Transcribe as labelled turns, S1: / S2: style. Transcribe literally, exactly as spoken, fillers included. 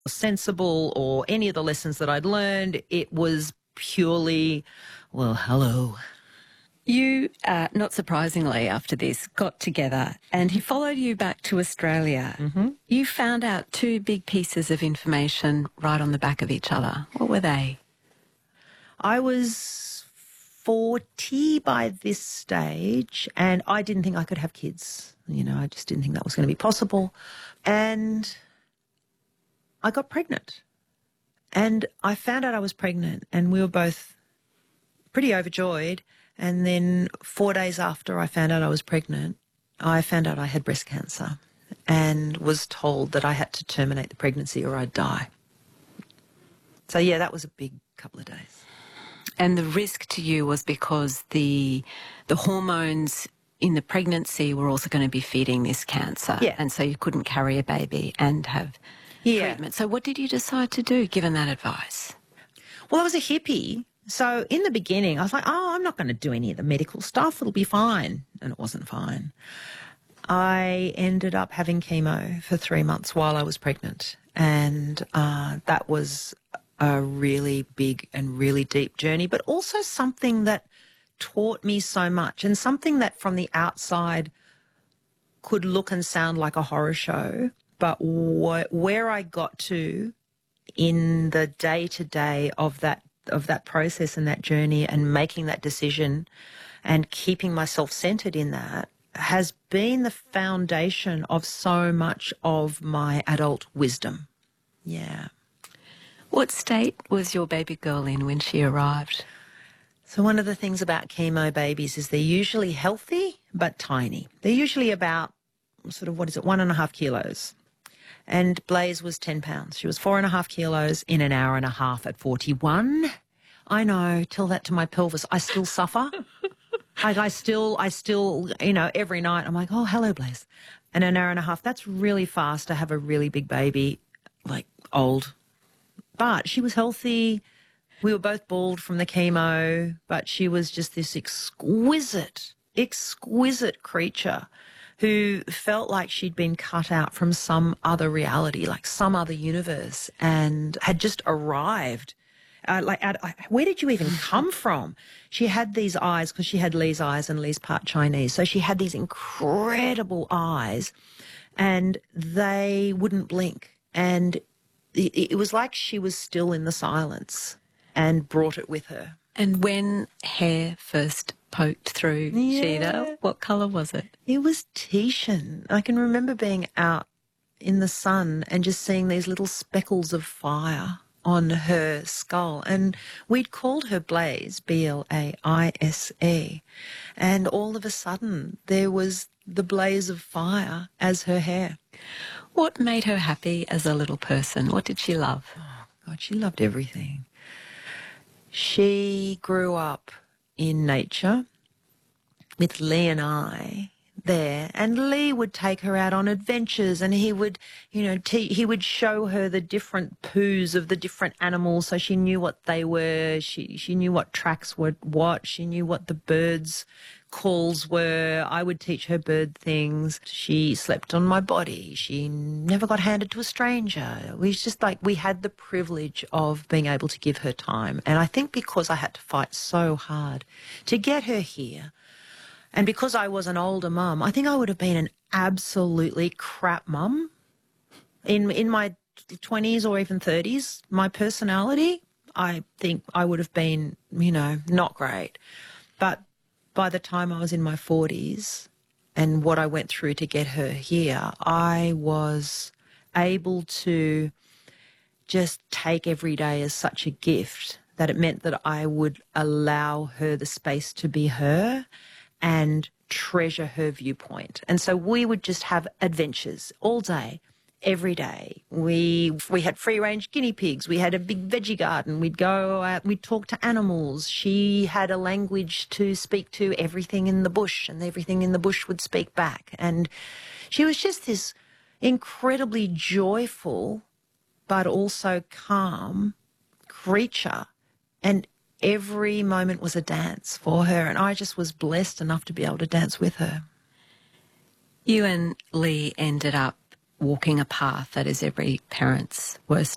S1: sensible or any of the lessons that I'd learned. It was purely, well, hello.
S2: You, uh, not surprisingly, after this, got together and he followed you back to Australia.
S1: Mm-hmm.
S2: You found out two big pieces of information right on the back of each other. What were they?
S1: I was forty by this stage and I didn't think I could have kids. You know, I just didn't think that was going to be possible. And I got pregnant. And I found out I was pregnant and we were both pretty overjoyed. And then four days after I found out I was pregnant, I found out I had breast cancer and was told that I had to terminate the pregnancy or I'd die. So, yeah, that was a big couple of days.
S2: And the risk to you was because the the hormones in the pregnancy were also going to be feeding this cancer.
S1: Yeah.
S2: And so you couldn't carry a baby and have
S1: yeah.
S2: treatment. So what did you decide to do, given that advice?
S1: Well, I was a hippie. So in the beginning, I was like, oh, I'm not going to do any of the medical stuff. It'll be fine. And it wasn't fine. I ended up having chemo for three months while I was pregnant. And uh, that was a really big and really deep journey, but also something that taught me so much and something that from the outside could look and sound like a horror show. But wh where I got to in the day-to-day of that of that process and that journey and making that decision and keeping myself centered in that has been the foundation of so much of my adult wisdom. Yeah.
S2: What state was your baby girl in when she arrived?
S1: So one of the things about chemo babies is they're usually healthy but tiny. They're usually about sort of, what is it, one and a half kilos. And Blaze was ten pounds. She was four and a half kilos in an hour and a half at forty-one. I know, tell that to my pelvis. I still suffer. Like I still, I still, you know, every night I'm like, oh, hello, Blaze. And an hour and a half, that's really fast to have a really big baby, like old. But she was healthy. We were both bald from the chemo, but she was just this exquisite, exquisite creature who felt like she'd been cut out from some other reality, like some other universe, and had just arrived. Uh, like, at, uh, where did you even come from? She had these eyes, because she had Lee's eyes, and Lee's part Chinese. So she had these incredible eyes, and they wouldn't blink. And it, it was like she was still in the silence and brought it with her.
S2: And when hair first poked through
S1: Yeah.
S2: Sheeta, what colour was it?
S1: It was Tishan. I can remember being out in the sun and just seeing these little speckles of fire on her skull. And we'd called her Blaze, B L A I S E. And all of a sudden there was the blaze of fire as her hair.
S2: What made her happy as a little person? What did she love?
S1: Oh, God, she loved everything. She grew up in nature with Lee and I there, and Lee would take her out on adventures, and he would, you know, te he would show her the different poos of the different animals, so she knew what they were. She she knew what tracks were what. She knew what the birds' calls were. I would teach her bird things. She slept on my body. She never got handed to a stranger. We just like we had the privilege of being able to give her time, and I think because I had to fight so hard to get her here. And because I was an older mum, I think I would have been an absolutely crap mum. In in my twenties or even thirties, my personality, I think I would have been, you know, not great. But by the time I was in my forties and what I went through to get her here, I was able to just take every day as such a gift that it meant that I would allow her the space to be her and treasure her viewpoint. And so we would just have adventures all day, every day. We we had free-range guinea pigs. We had a big veggie garden. We'd go out, we'd talk to animals. She had a language to speak to everything in the bush, and everything in the bush would speak back. And she was just this incredibly joyful but also calm creature. And every moment was a dance for her, and I just was blessed enough to be able to dance with her.
S2: You and Lee ended up walking a path that is every parent's worst